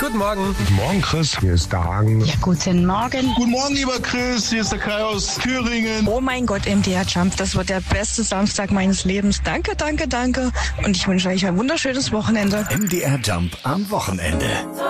Guten Morgen. Guten Morgen, Chris. Hier ist der Hagen. Ja, guten Morgen. Guten Morgen, lieber Chris. Hier ist der Kai aus Thüringen. Oh mein Gott, MDR Jump, das wird der beste Samstag meines Lebens. Danke, danke, danke. Und ich wünsche euch ein wunderschönes Wochenende. MDR Jump am Wochenende.